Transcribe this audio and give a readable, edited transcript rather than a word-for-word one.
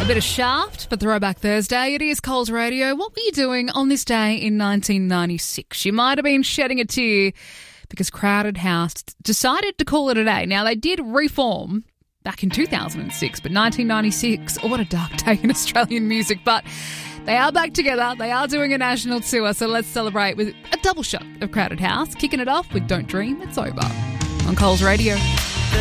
bit of Shaft for Throwback Thursday. It is Coles Radio. What were you doing on this day in 1996? You might have been shedding a tear because Crowded House decided to call it a day. Now, they did reform back in 2006, but 1996, oh, what a dark day in Australian music. But they are back together. They are doing a national tour, so let's celebrate with a double shot of Crowded House, kicking it off with Don't Dream It's Over on Coles Radio.